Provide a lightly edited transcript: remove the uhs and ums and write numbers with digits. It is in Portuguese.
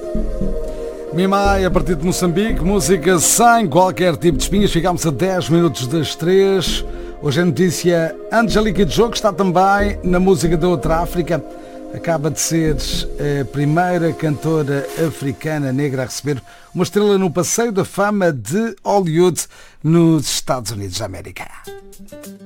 Mimai, a partir de Moçambique, música sem qualquer tipo de espinhas. Ficámos a 10 minutos das 3. Hoje é notícia Angélica Diogo, que está também na música da outra África. Acaba de ser a primeira cantora africana negra a receber uma estrela no Passeio da Fama de Hollywood, nos Estados Unidos da América.